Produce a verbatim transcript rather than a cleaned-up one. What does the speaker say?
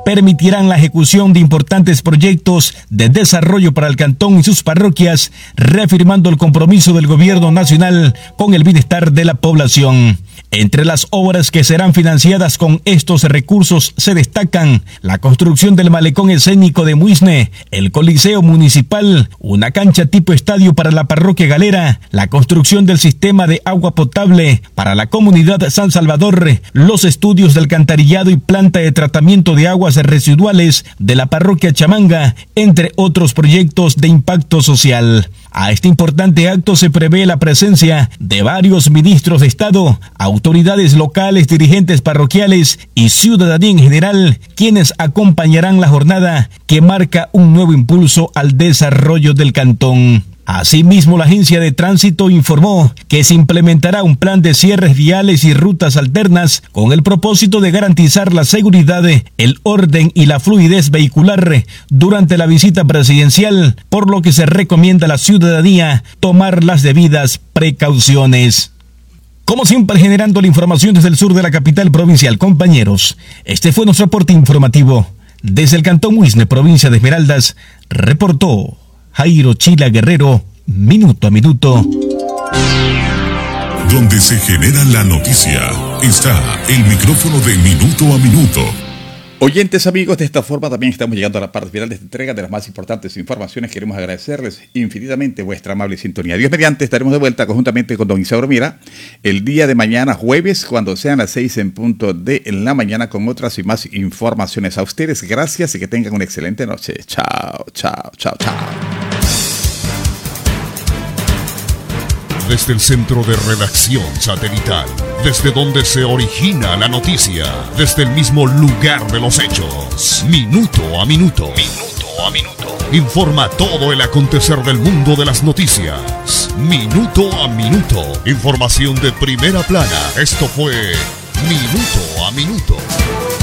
permitirán la ejecución de importantes proyectos de desarrollo para el cantón y sus parroquias, reafirmando el compromiso del gobierno nacional con el bienestar de la población. Entre las obras que serán financiadas con estos recursos se destacan la construcción del malecón escénico de Muisne, el Coliseo Municipal, una cancha tipo estadio para la parroquia Galera, la construcción del sistema de agua potable para la comunidad San Salvador, los estudios del alcantarillado y planta de tratamiento de aguas residuales de la parroquia Chamanga, entre otros proyectos de impacto social. A este importante acto se prevé la presencia de varios ministros de Estado, autoridades locales, dirigentes parroquiales y ciudadanía en general, quienes acompañarán la jornada que marca un nuevo impulso al desarrollo del cantón. Asimismo, la Agencia de Tránsito informó que se implementará un plan de cierres viales y rutas alternas con el propósito de garantizar la seguridad, el orden y la fluidez vehicular durante la visita presidencial, por lo que se recomienda a la ciudadanía tomar las debidas precauciones. Como siempre, generando la información desde el sur de la capital provincial, compañeros, este fue nuestro reporte informativo. Desde el cantón Muisne, provincia de Esmeraldas, reportó Jairo Chila Guerrero, minuto a minuto. Donde se genera la noticia, está el micrófono de Minuto a Minuto. Oyentes amigos, de esta forma también estamos llegando a la parte final de esta entrega de las más importantes informaciones. Queremos agradecerles infinitamente vuestra amable sintonía. Dios mediante, estaremos de vuelta conjuntamente con don Isauro Mira el día de mañana jueves, cuando sean las seis en punto de la mañana, con otras y más informaciones. A ustedes, gracias y que tengan una excelente noche. Chao, chao, chao, chao. Desde el centro de redacción satelital, desde donde se origina la noticia, desde el mismo lugar de los hechos, minuto a minuto, minuto a minuto, informa todo el acontecer del mundo de las noticias, minuto a minuto, información de primera plana. Esto fue Minuto a Minuto.